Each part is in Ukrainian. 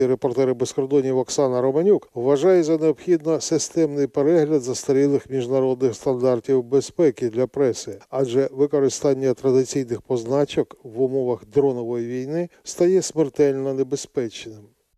Репортери без кордонів Оксана Романюк вважає за необхідно системний перегляд застарілих міжнародних стандартів безпеки для преси, адже використання традиційних позначок в умовах дронової війни стає смертельно небезпечним.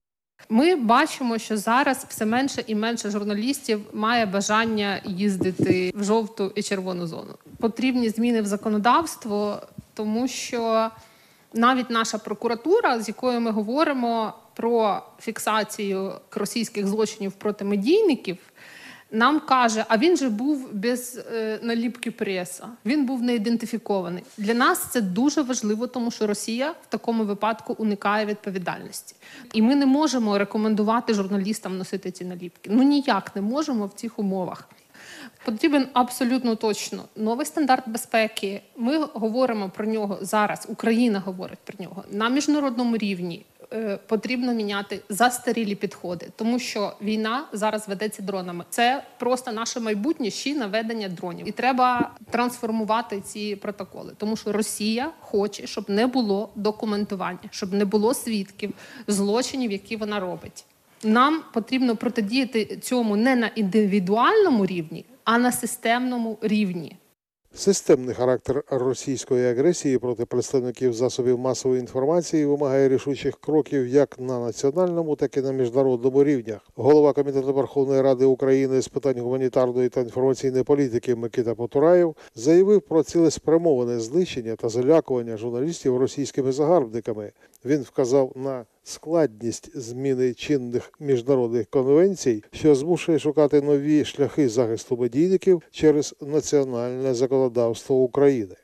Ми бачимо, що зараз все менше і менше журналістів має бажання їздити в жовту і червону зону. Потрібні зміни в законодавство, тому що навіть наша прокуратура, з якою ми говоримо про фіксацію російських злочинів проти медійників, нам каже, а він же був без наліпки преса, він був не ідентифікований. Для нас це дуже важливо, тому що Росія в такому випадку уникає відповідальності. І ми не можемо рекомендувати журналістам носити ці наліпки. Ну ніяк не можемо в цих умовах. Потрібен абсолютно точно новий стандарт безпеки. Ми говоримо про нього зараз, Україна говорить про нього. На міжнародному рівні потрібно міняти застарілі підходи, тому що війна зараз ведеться дронами. Це просто наше майбутнє ще наведення дронів. І треба трансформувати ці протоколи, тому що Росія хоче, щоб не було документування, щоб не було свідків злочинів, які вона робить. Нам потрібно протидіяти цьому не на індивідуальному рівні, а на системному рівні. Системний характер російської агресії проти представників засобів масової інформації вимагає рішучих кроків як на національному, так і на міжнародному рівнях. Голова Комітету Верховної Ради України з питань гуманітарної та інформаційної політики Микита Потураєв заявив про цілеспрямоване знищення та залякування журналістів російськими загарбниками. Він вказав на складність зміни чинних міжнародних конвенцій, що змушує шукати нові шляхи захисту медійників через національне законодавство України.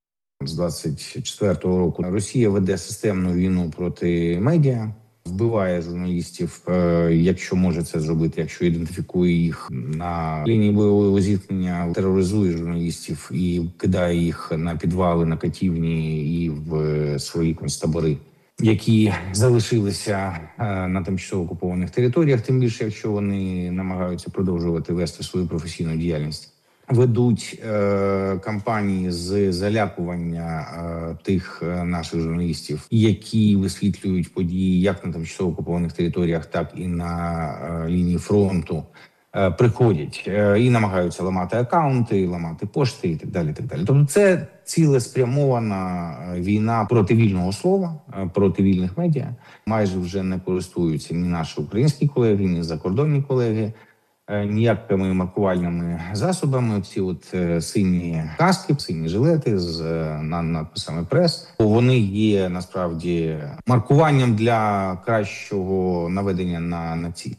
З 24-го року Росія веде системну війну проти медіа, вбиває журналістів, якщо може це зробити, якщо ідентифікує їх на лінії бойового зіткнення, тероризує журналістів і кидає їх на підвали, на катівні і в свої концтабори, які залишилися на тимчасово окупованих територіях, тим більше, якщо вони намагаються продовжувати вести свою професійну діяльність. Ведуть кампанії з залякування тих наших журналістів, які висвітлюють події як на тимчасово окупованих територіях, так і на лінії фронту. Приходять і намагаються ламати акаунти, ламати пошти і так далі. Так далі. Тобто це цілеспрямована війна проти вільного слова, проти вільних медіа. Майже вже не користуються ні наші українські колеги, ні закордонні колеги ніякими маркувальними засобами. Ці сині каски, сині жилети з надписами «Прес». Вони є насправді маркуванням для кращого наведення на ціль.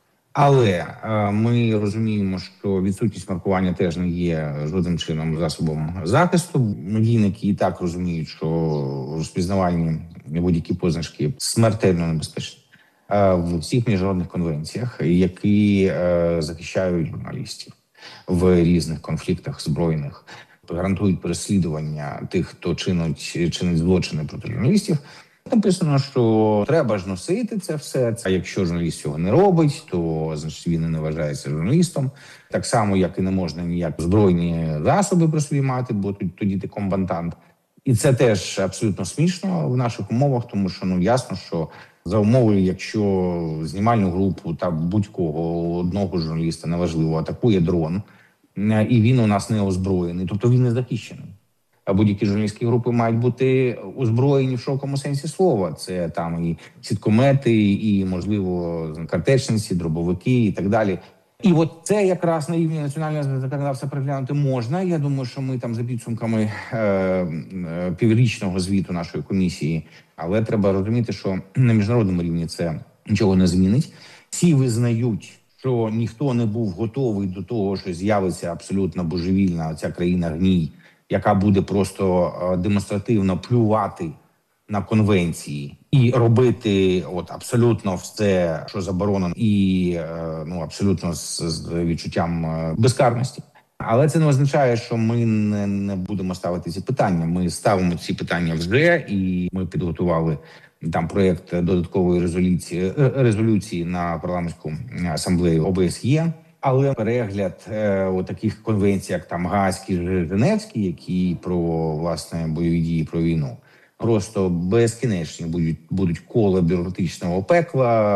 Але ми розуміємо, що відсутність маркування теж не є жодним чином засобом захисту. Медійники і так розуміють, що розпізнавальні будь-які позначки смертельно небезпечні в всіх міжнародних конвенціях, які захищають журналістів в різних конфліктах збройних, гарантують переслідування тих, хто чинить злочини проти журналістів. Написано, що треба ж носити це все. А якщо журналіст цього не робить, то значить він не вважається журналістом. Так само, як і не можна ніяк збройні засоби при собі мати, бо тоді ти комбатант. І це теж абсолютно смішно в наших умовах, тому що ясно, що за умови, якщо знімальну групу та будь-кого одного журналіста, неважливо, атакує дрон, і він у нас не озброєний, тобто він не захищений. А будь-які журналістські групи мають бути озброєні в широкому сенсі слова. Це там і сіткомети, і, можливо, картечниці, дробовики і так далі. І це якраз на рівні національного законодавства переглянути можна. Я думаю, що ми там за підсумками піврічного звіту нашої комісії. Але треба розуміти, що на міжнародному рівні це нічого не змінить. Всі визнають, що ніхто не був готовий до того, що з'явиться абсолютно божевільна ця країна-гній, яка буде просто демонстративно плювати на конвенції і робити абсолютно все, що заборонено, і абсолютно з відчуттям безкарності. Але це не означає, що ми не будемо ставити ці питання. Ми ставимо ці питання вже, і ми підготували там проєкт додаткової резолюції на парламентську асамблею ОБСЄ. Але перегляд таких конвенцій, як там Гаазький, Женевський, які про, власне, бойові дії, про війну, Просто безкінечні будуть кола бюрократичного пекла.